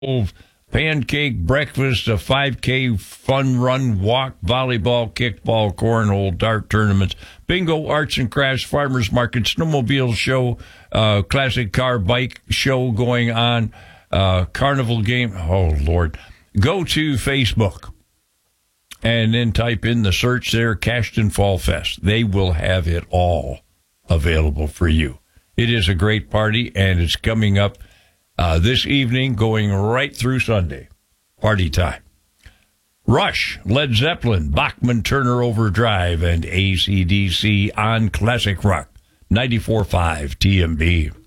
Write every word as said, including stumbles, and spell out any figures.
pancake breakfast, a five K fun run, walk, volleyball, kickball, cornhole, dart tournaments, bingo, arts and crafts, farmers market, snowmobile show, uh, classic car bike show going on, uh, carnival game. Oh, Lord. Go to Facebook and then type in the search there, Cashton Fall Fest. They will have it all available for you. It is a great party, and it's coming up uh, this evening, going right through Sunday. Party time. Rush, Led Zeppelin, Bachman Turner Overdrive, and A C D C on Classic Rock, ninety-four point five T M B.